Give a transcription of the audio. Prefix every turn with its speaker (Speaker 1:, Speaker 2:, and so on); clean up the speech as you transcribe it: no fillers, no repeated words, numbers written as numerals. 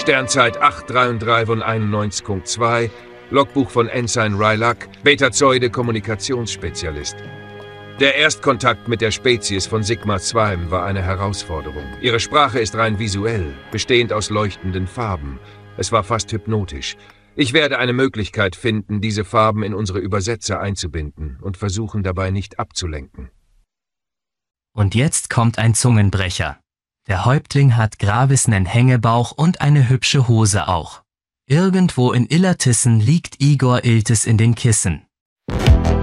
Speaker 1: Sternzeit 833 von 91.2, Logbuch von Ensign Rylack, Betazoide-Kommunikationsspezialist. Der Erstkontakt mit der Spezies von Sigma-2 war eine Herausforderung. Ihre Sprache ist rein visuell, bestehend aus leuchtenden Farben. Es war fast hypnotisch. Ich werde eine Möglichkeit finden, diese Farben in unsere Übersetzer einzubinden und versuchen dabei nicht abzulenken.
Speaker 2: Und jetzt kommt ein Zungenbrecher. Der Häuptling hat Gravis nen Hängebauch und eine hübsche Hose auch. Irgendwo in Illertissen liegt Igor Iltis in den Kissen.